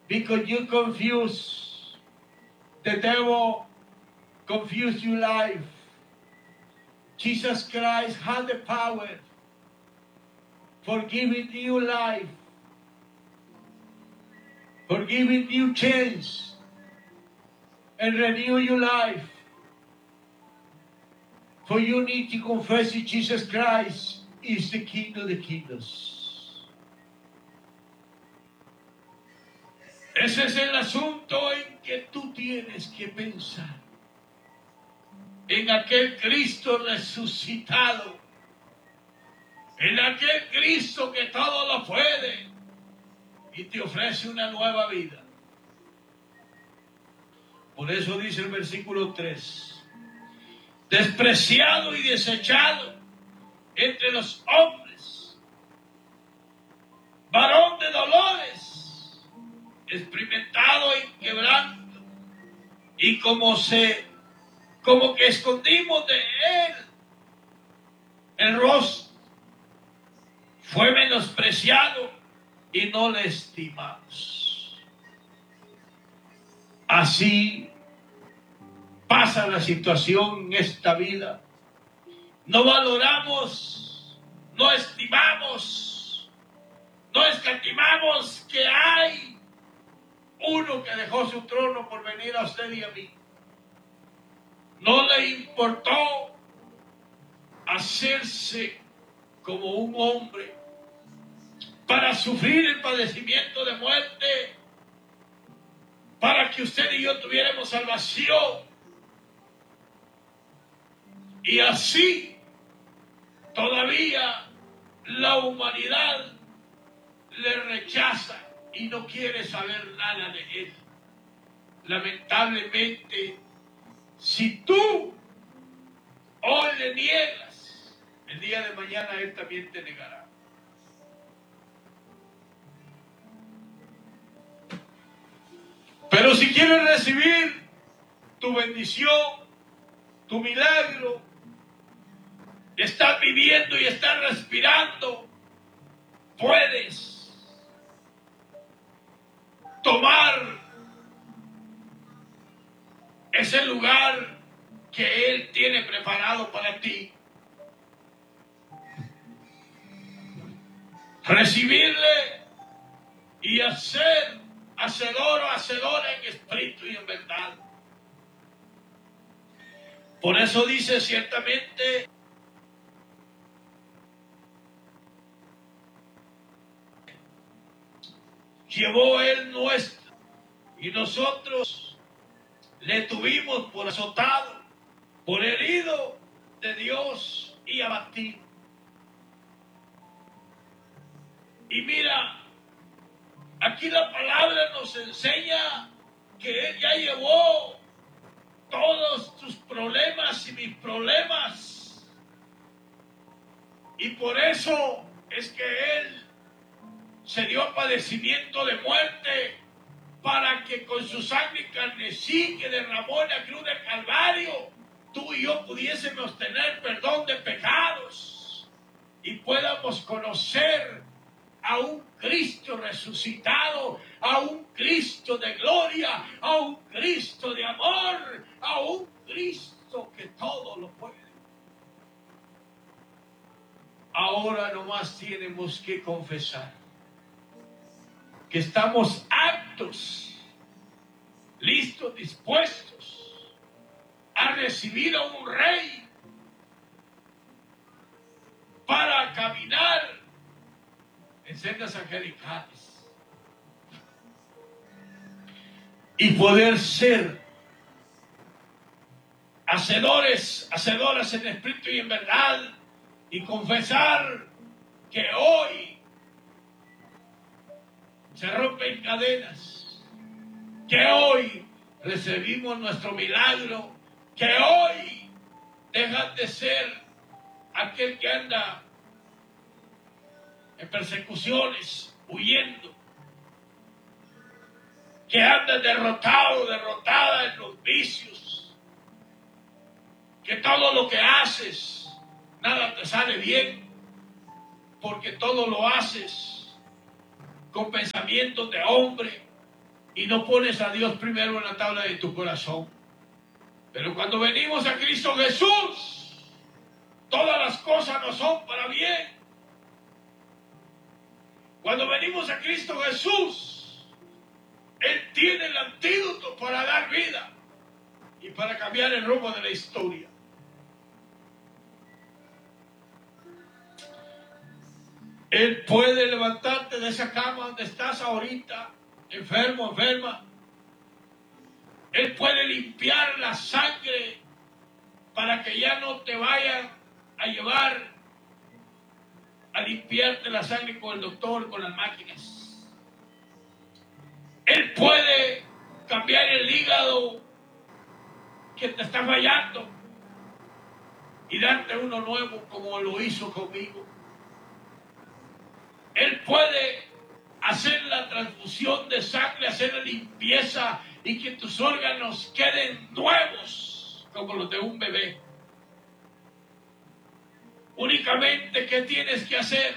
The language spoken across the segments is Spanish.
because you confuse. The devil confuse your life. Jesus Christ has the power for giving you life, for giving you change and renew your life. For you need to confess that Jesus Christ is the King of the kingdoms. Ese es el asunto en que tú tienes que pensar. En aquel Cristo resucitado. En aquel Cristo que todo lo puede y te ofrece una nueva vida. Por eso dice el versículo 3. Despreciado y desechado entre los hombres, varón de dolores, experimentado en quebranto, y como que escondimos de él el rostro, fue menospreciado y no le estimamos. Así pasa la situación en esta vida. No valoramos, no estimamos, no escatimamos que hay uno que dejó su trono por venir a usted y a mí. No le importó hacerse como un hombre para sufrir el padecimiento de muerte, para que usted y yo tuviéramos salvación. Y así todavía la humanidad le rechaza y no quiere saber nada de él. Lamentablemente, si tú hoy le niegas, el día de mañana él también te negará. Pero si quieres recibir tu bendición, tu milagro, estás viviendo y estás respirando, puedes tomar ese lugar que Él tiene preparado para ti. Recibirle y ser hacedor o hacedora en espíritu y en verdad. Por eso dice ciertamente, llevó Él nuestra y nosotros le tuvimos por azotado, por herido de Dios y abatido. Y mira, aquí la palabra nos enseña que Él ya llevó todos tus problemas y mis problemas. Y por eso es que Él se dio padecimiento de muerte para que con su sangre carmesí que derramó en la cruz del Calvario, tú y yo pudiésemos tener perdón de pecados y podamos conocer a un Cristo resucitado, a un Cristo de gloria, a un Cristo de amor, a un Cristo que todo lo puede. Ahora nomás tenemos que confesar que estamos aptos, listos, dispuestos a recibir a un rey para caminar en sendas angelicales y poder ser hacedoras en espíritu y en verdad, y confesar que hoy se rompen cadenas, que hoy recibimos nuestro milagro, que hoy dejas de ser aquel que anda en persecuciones, huyendo, que anda derrotado, derrotada en los vicios, que todo lo que haces, nada te sale bien, porque todo lo haces con pensamientos de hombre, y no pones a Dios primero en la tabla de tu corazón. Pero cuando venimos a Cristo Jesús, todas las cosas nos son para bien. Cuando venimos a Cristo Jesús, Él tiene el antídoto para dar vida y para cambiar el rumbo de la historia. Él puede levantarte de esa cama donde estás ahorita, enfermo, enferma. Él puede limpiar la sangre para que ya no te vayan a llevar a limpiarte la sangre con el doctor, con las máquinas. Él puede cambiar el hígado que te está fallando y darte uno nuevo como lo hizo conmigo. Él puede hacer la transfusión de sangre, hacer la limpieza y que tus órganos queden nuevos como los de un bebé. Únicamente, ¿qué tienes que hacer?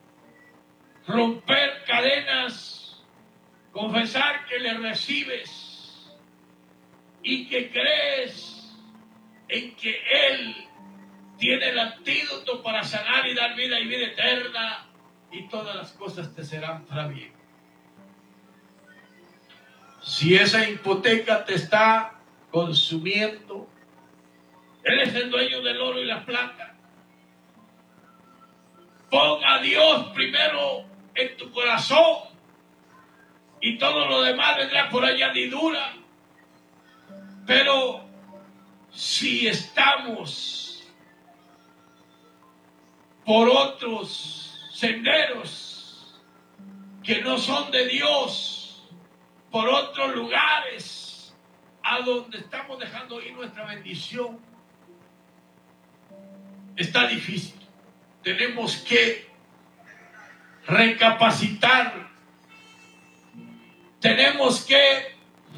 Romper cadenas, confesar que le recibes y que crees en que Él tiene el antídoto para sanar y dar vida y vida eterna, y todas las cosas te serán para bien. Si esa hipoteca te está consumiendo, Él es el dueño del oro y la plata. Pon a Dios primero en tu corazón y todo lo demás vendrá por añadidura. Pero si estamos por otros senderos que no son de Dios, por otros lugares a donde estamos dejando ir nuestra bendición, está difícil. Tenemos que recapacitar, tenemos que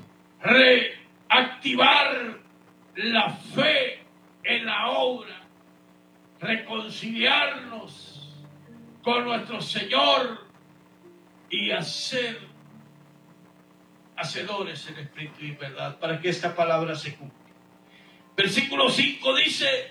reactivar la fe en la obra, reconciliarnos con nuestro Señor y ser hacedores en espíritu y verdad para que esta palabra se cumpla. Versículo 5 dice: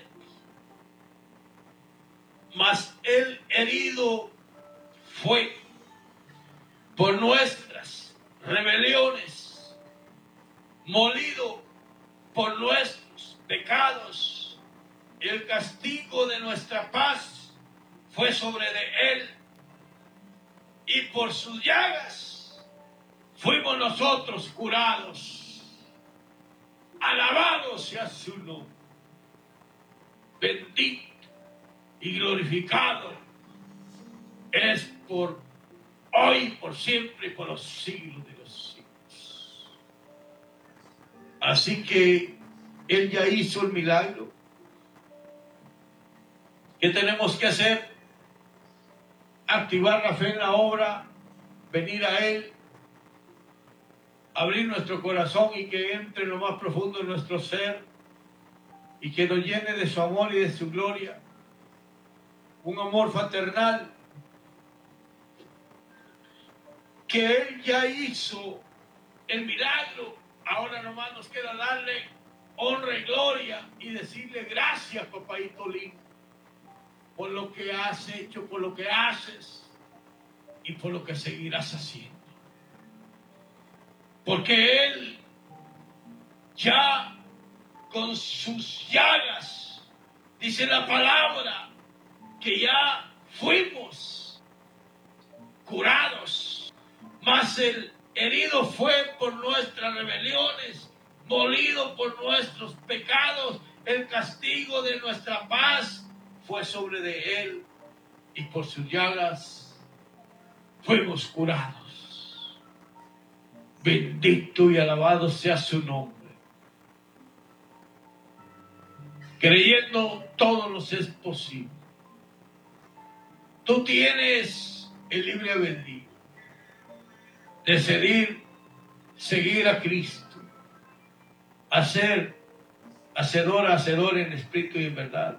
mas el herido fue por nuestras rebeliones, molido por nuestros pecados, y el castigo de nuestra paz fue sobre de él, y por sus llagas fuimos nosotros curados. Alabado sea su nombre, bendito y glorificado es por hoy, por siempre y por los siglos de los siglos. Así que Él ya hizo el milagro. ¿Qué tenemos que hacer? Activar la fe en la obra, venir a Él, abrir nuestro corazón y que entre en lo más profundo de nuestro ser y que nos llene de su amor y de su gloria. Un amor fraternal que Él ya hizo el milagro. Ahora nomás nos queda darle honra y gloria y decirle gracias, papaito lindo, por lo que has hecho, por lo que haces y por lo que seguirás haciendo. Porque Él ya con sus llagas, dice la palabra, que ya fuimos curados, mas el herido fue por nuestras rebeliones, molido por nuestros pecados, el castigo de nuestra paz fue sobre de él, y por sus llagas fuimos curados. Bendito y alabado sea su nombre. Creyendo todo nos es posible. Tú tienes el libre albedrío de seguir a Cristo, hacedor en espíritu y en verdad.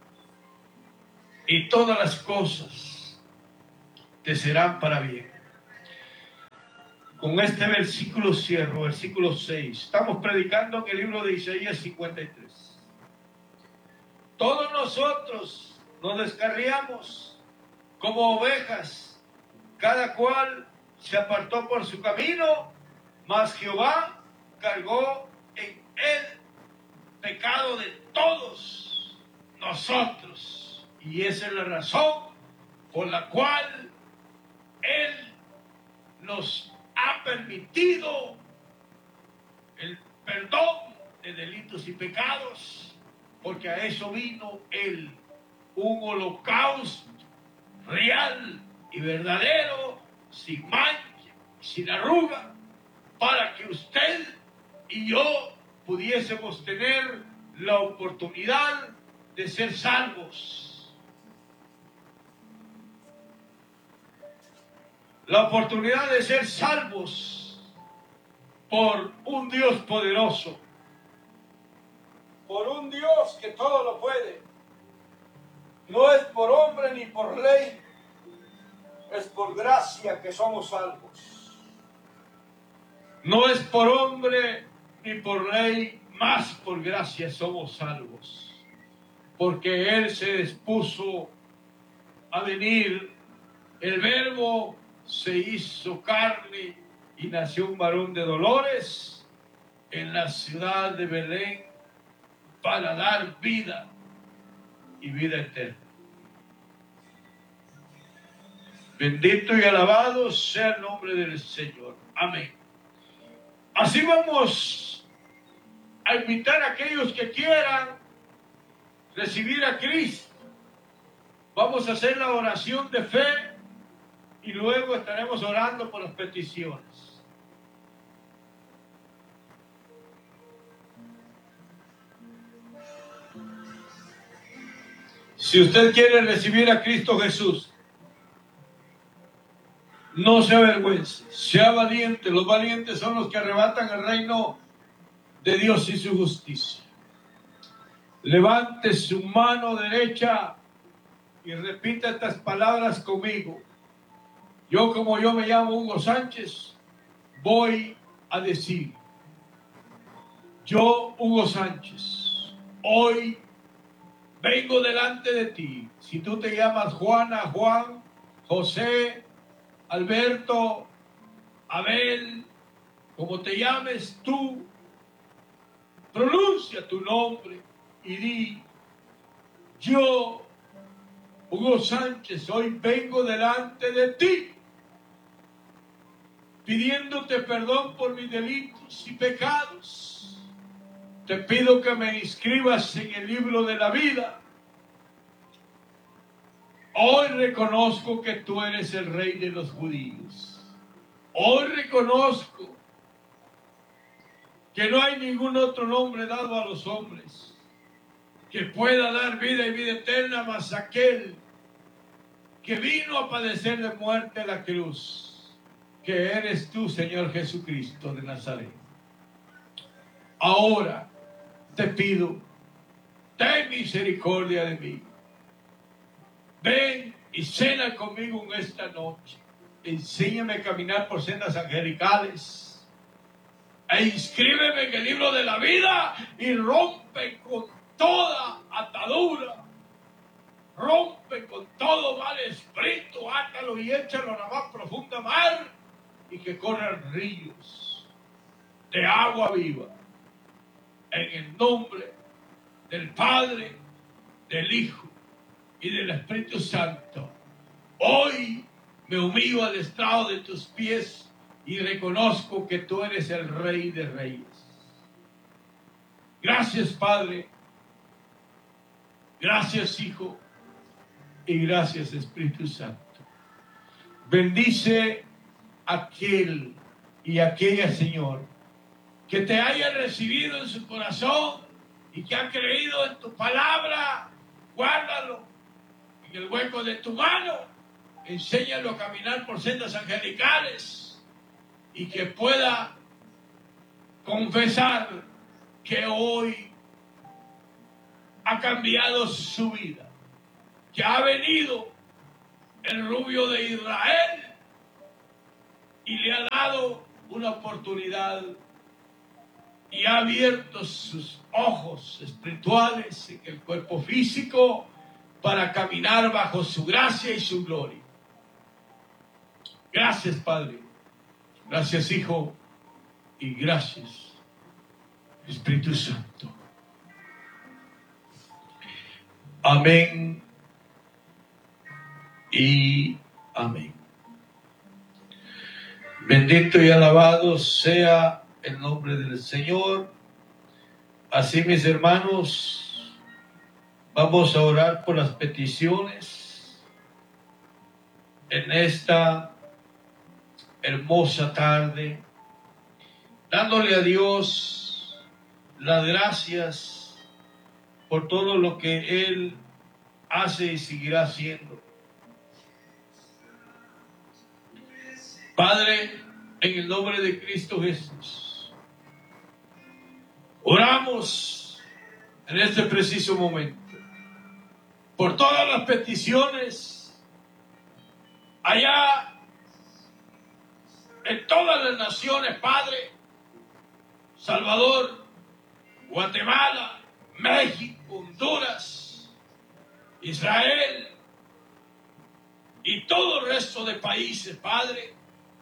Y todas las cosas te serán para bien. Con este versículo cierro, versículo 6. Estamos predicando en el libro de Isaías 53. Todos nosotros nos descarriamos como ovejas, cada cual se apartó por su camino, mas Jehová cargó en el pecado de todos nosotros. Y esa es la razón por la cual Él nos ha permitido el perdón de delitos y pecados, porque a eso vino Él, un holocausto real y verdadero, sin mancha, sin arruga, para que usted y yo pudiésemos tener la oportunidad de ser salvos. La oportunidad de ser salvos por un Dios poderoso, por un Dios que todo lo puede. No es por hombre ni por ley, es por gracia que somos salvos. No es por hombre ni por ley, más por gracia somos salvos. Porque Él se dispuso a venir, el Verbo se hizo carne y nació un varón de dolores en la ciudad de Belén para dar vida y vida eterna. Bendito y alabado sea el nombre del Señor. Amén. Así vamos a invitar a aquellos que quieran recibir a Cristo. Vamos a hacer la oración de fe y luego estaremos orando por las peticiones. Si usted quiere recibir a Cristo Jesús, no se avergüence, sea valiente. Los valientes son los que arrebatan el reino de Dios y su justicia. Levante su mano derecha y repita estas palabras conmigo. Como yo me llamo Hugo Sánchez, voy a decir: yo, Hugo Sánchez, hoy vengo delante de ti. Si tú te llamas Juana, Juan, José, Alberto, Abel, como te llames tú, pronuncia tu nombre y di: yo, Hugo Sánchez, hoy vengo delante de ti, pidiéndote perdón por mis delitos y pecados. Te pido que me inscribas en el libro de la vida. Hoy reconozco que tú eres el Rey de los judíos. Hoy reconozco que no hay ningún otro nombre dado a los hombres que pueda dar vida y vida eterna, más aquel que vino a padecer de muerte en la cruz, que eres tú, Señor Jesucristo de Nazaret. Ahora te pido, ten misericordia de mí. Ven y cena conmigo en esta noche. Enséñame a caminar por sendas angelicales. E inscríbeme en el libro de la vida y rompe con toda atadura. Rompe con todo mal espíritu, átalo y échalo a la más profunda mar y que corran ríos de agua viva. En el nombre del Padre, del Hijo y del Espíritu Santo. Hoy me humillo al estrado de tus pies y reconozco que tú eres el Rey de Reyes. Gracias, Padre. Gracias, Hijo. Y gracias, Espíritu Santo. Bendice aquel y aquella, Señor, que te haya recibido en su corazón y que ha creído en tu palabra. Guárdalo en el hueco de tu mano. Enséñalo a caminar por sendas angelicales y que pueda confesar que hoy ha cambiado su vida, que ha venido el rubio de Israel y le ha dado una oportunidad y ha abierto sus ojos espirituales en el cuerpo físico para caminar bajo su gracia y su gloria. Gracias, Padre. Gracias, Hijo. Y gracias, Espíritu Santo. Amén y amén. Bendito y alabado sea el nombre del Señor. Así, mis hermanos, vamos a orar por las peticiones en esta hermosa tarde, dándole a Dios las gracias por todo lo que Él hace y seguirá haciendo. Padre, en el nombre de Cristo Jesús, oramos en este preciso momento por todas las peticiones allá en todas las naciones, Padre, Salvador, Guatemala, México, Honduras, Israel y todo el resto de países, Padre.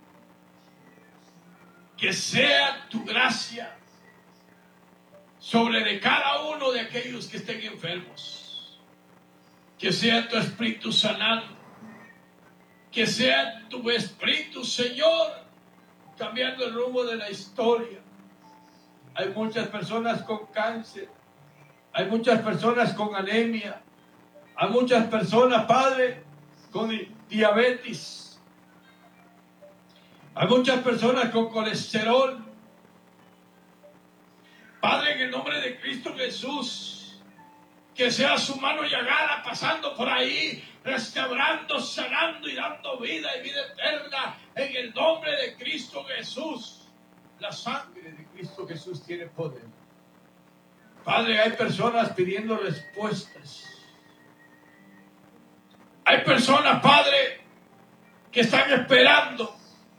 Que sea tu gracia sobre de cada uno de aquellos que estén enfermos. Que sea tu Espíritu sanando. Que sea tu Espíritu, Señor, cambiando el rumbo de la historia. Hay muchas personas con cáncer. Hay muchas personas con anemia. Hay muchas personas, Padre, con diabetes. Hay muchas personas con colesterol. Padre, en el nombre de Cristo Jesús, que sea su mano llagada pasando por ahí, restaurando, sanando y dando vida y vida eterna en el nombre de Cristo Jesús. La sangre de Cristo Jesús tiene poder. Padre, hay personas pidiendo respuestas. Hay personas, Padre, que están esperando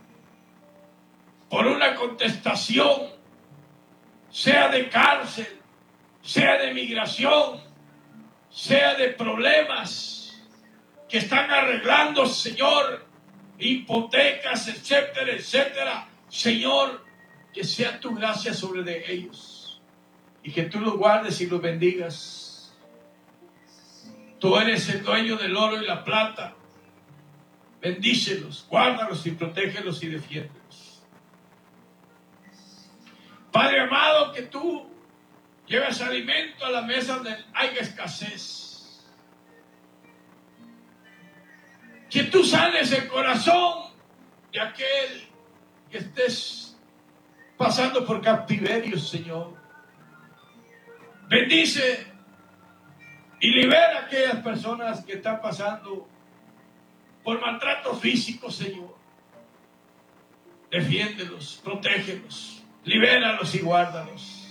por una contestación, sea de cárcel, sea de migración, sea de problemas que están arreglando, Señor, hipotecas, etcétera, etcétera. Señor, que sea tu gracia sobre de ellos y que tú los guardes y los bendigas. Tú eres el dueño del oro y la plata. Bendícelos, guárdalos y protégelos y defiéndelos. Padre amado, que tú lleves alimento a la mesa donde haya escasez. Que tú sanes el corazón de aquel que estés pasando por cautiverio, Señor. Bendice y libera a aquellas personas que están pasando por maltrato físico, Señor. Defiéndelos, protégelos. Libéralos y guárdalos.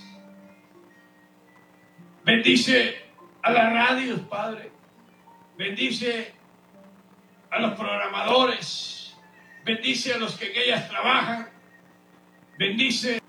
Bendice a las radios, Padre. Bendice a los programadores. Bendice a los que en ellas trabajan. Bendice